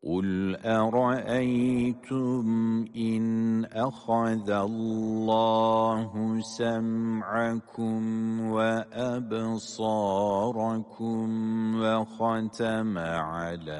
قُلْ أَرَأَيْتُمْ إِنْ أَخَذَ اللَّهُ سَمْعَكُمْ وَأَبْصَارَكُمْ وَخَتَمَ عَلَى